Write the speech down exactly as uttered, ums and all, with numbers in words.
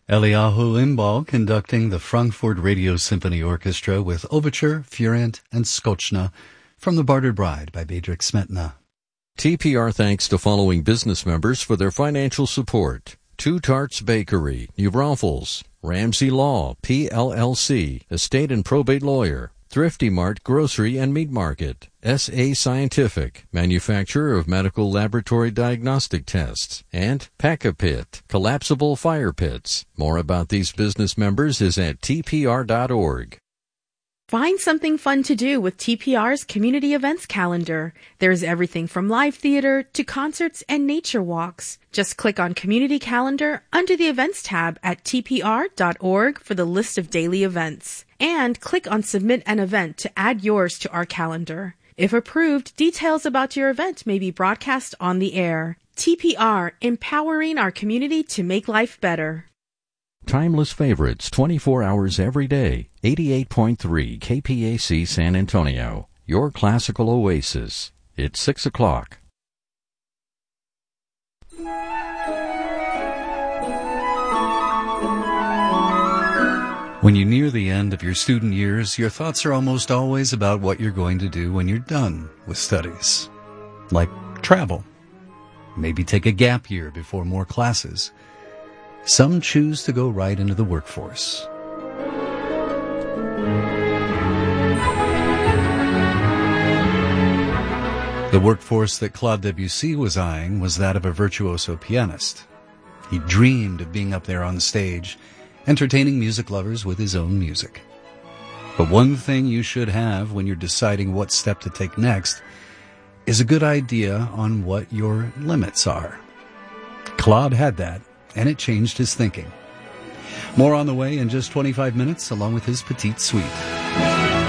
Eliyahu Limbal conducting the Frankfurt Radio Symphony Orchestra with Overture, Furent, and Skochna from The Bartered Bride by Bedřich Smetana. T P R thanks to following business members for their financial support. Two Tarts Bakery, New Braunfels, Ramsey Law, P L L C, Estate and Probate Lawyer, Thrifty Mart Grocery and Meat Market, S A Scientific, manufacturer of medical laboratory diagnostic tests, and Pack-A-Pit, collapsible fire pits. More about these business members is at T P R dot org. Find something fun to do with T P R's community events calendar. There's everything from live theater to concerts and nature walks. Just click on Community Calendar under the Events tab at T P R dot org for the list of daily events. And click on Submit an Event to add yours to our calendar. If approved, details about your event may be broadcast on the air. T P R, empowering our community to make life better. Timeless favorites twenty-four hours every day. eighty-eight point three K P A C San Antonio. Your classical oasis. It's six o'clock. When you near the end of your student years, your thoughts are almost always about what you're going to do when you're done with studies. Like travel. Maybe take a gap year before more classes. Some choose to go right into the workforce. The workforce that Claude Debussy was eyeing was that of a virtuoso pianist. He dreamed of being up there on stage, entertaining music lovers with his own music. But one thing you should have when you're deciding what step to take next is a good idea on what your limits are. Claude had that, and it changed his thinking. More on the way in just twenty-five minutes, along with his petite suite.